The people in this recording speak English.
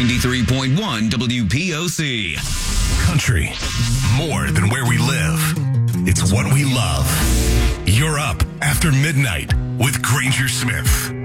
93.1 WPOC. Country, more than where we live. It's what we love. You're up after midnight with Granger Smith.